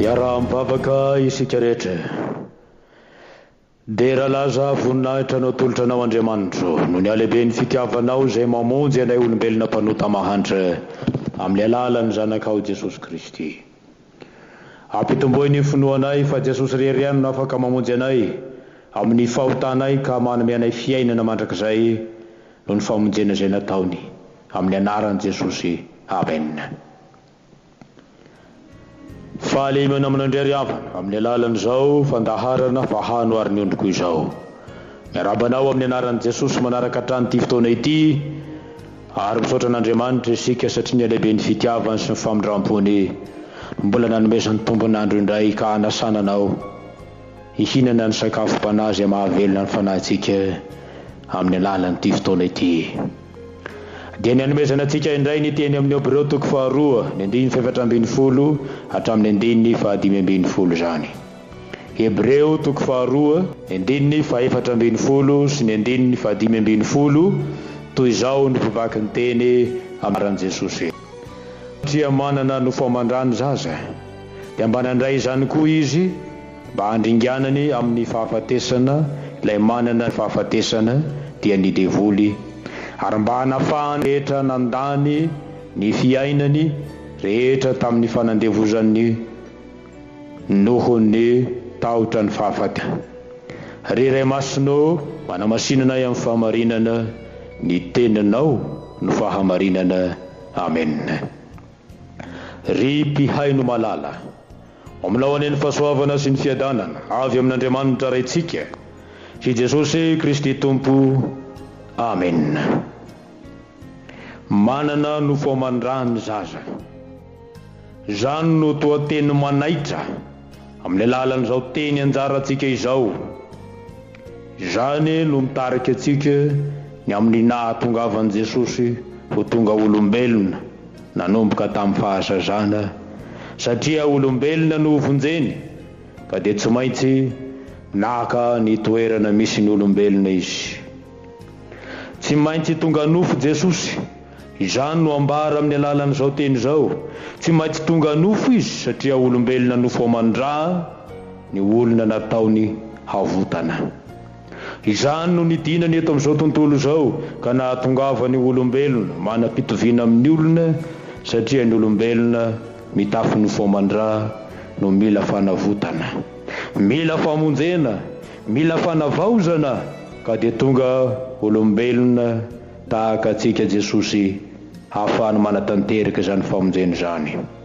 Iaraha-mivavaka isika rehetra dia raha laza voninahitra anao tolotra anao Andriamanitro no ny alehibe ny fitiavanao izay mamonjy anay olombelona mpanota mahantra amin'ny alalan'ny zanakao Jesosy Kristy. Ampitomboy ny finoanay fa Jesosy rery ihany no afaka mamonjy anay amin'ny fahotanay ka manome anay fiainana mandrakizay no ny famonjena izay nataony amin'ny anaran'i Jesosy. Amen. Fahalemana amin'Andriana Riavana amin'ny alalan'izao fandaharana fahanoariny ondriko izao. Miarabanao amin'ny anaran'i Jesosy manaraka hatrany ity fotoana ity ary misaotra an'Andriamanitra isika satria ny alehibe ny fitiavany sy ny famindrampony mbola nanomezany tombon'andro indray ka hanasananao hihinana ny sakafom-panahy izay mahavelona ny fanahintsika amin'ny alalan'ity fotoana ity. Dia ny hanomezana antsika indray ny teny amin'ny Hebreo 2:1-10 hatramin'ny 10:5 izany. Hebreo 2:1-4 sy ny 10:5 toy izao ny mpivaky ny teny amaran'i Jesosy. Satria manana no famandrany zaza dia mba nandray izany koa izy mba handringanany amin'ny fahafatesana ilay manana fahafatesana dia ny devoly, ary mba hanafahany rehetra nandany ny fiainany rehetra tamin'ny fanandevozan'ny nohon'ny tahotra ny fahafatesana. Ry Ray Masinao manamasinana amin'ny fahamarinana ny teninao no fahamarinana. Amen. Ry mpihaino malala ominao aneny fahasoavana sy ny fiadanana avy amin'Andriamanitra raintsika sy Jesosy Kristy Tompo. Amen. Manana no famandrany zaza, izany no toa teny manaitra amin'ny alalan'izao teny anjarantsika izao. Izany no mitarika antsika ny amin'ny nahatongavan'i Jesosy ho tonga olombelona nanomboka tamin'ny fahazazana, satria olombelona no vonjeny ka dia tsy maintsy naka ny toerana misy ny olombelona izy. Tsy maintsy tonga nofo Jesosy, izany no ambara amin'ny alalan'izao teny izao. Tsy maintsy tonga nofo izy satria olombelona no famandrà ny olona nataony havotana. Izany no nidinany eto amin'izao tontolo izao ka nahatongava ny olombelona manam-pitoviana amin'ny olona, satria ny olombelona mitafy ny famandrà no mila fanavotana, mila famonjena, mila fanavaozana, ka dia tonga olombelona tahaka antsika Jesosy ahafahany manatanteraka izany famonjena izany.